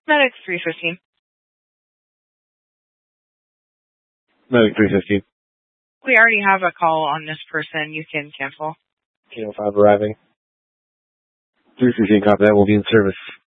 Medic 315. Medic 315. We already have a call on this person. You can cancel. Kilo 5 arriving. 315, copy that. We'll be in service.